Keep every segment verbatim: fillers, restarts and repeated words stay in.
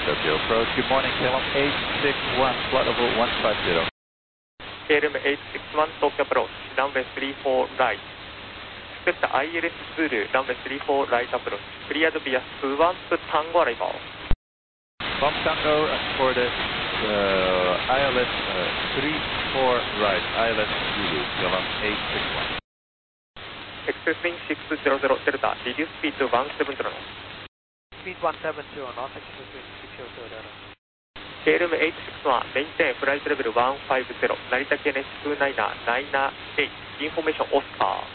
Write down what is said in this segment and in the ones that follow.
Tokyo approach, good morning, K L M eight six one, flight level one five zero. K L M eight six one, Tokyo approach, runway three four right. Expect I L S Zulu, runway three four right approach, cleared via Swamp Tango arrival. Swamp Tango for the uh, I L S uh, three four right, I L S Zulu, K L M eight six one. Expressing six zero zero Delta, reduce speed to one seven zero knots. Speed one seven zero knots, expressing six zero zero Delta. K L M eight six one, maintain flight level one five zero, Narita K N S two nine nine eight, information Oscar.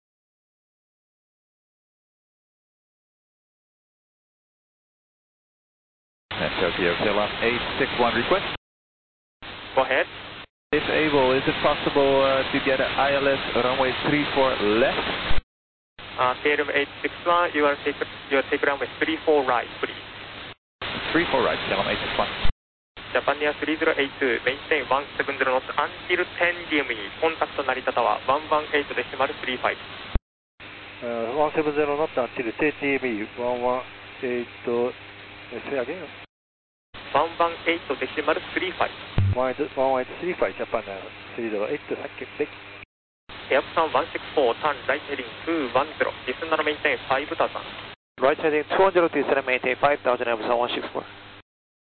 And Tokyo, K L M eight six one, request. Go ahead. If able, is it possible uh, to get an I L S runway three four left? Uh, K L M eight six one, you are take, you are take runway three four right, please. three four right, K L M eight six one. Japan Air three zero eight two, maintain one seven zero knots until ten D M E, contact Narita Tower one one eight decimal three five. Uh, one seven zero knots until ten D M E, one one eight, uh, say again? one one eight decimal three five. one one eight three five, Japan Air three zero eight two, thank you. Airport one six four, turn right heading two one zero, descend and maintain five thousand. Right heading two one zero, descend and maintain five thousand, Airport one six four.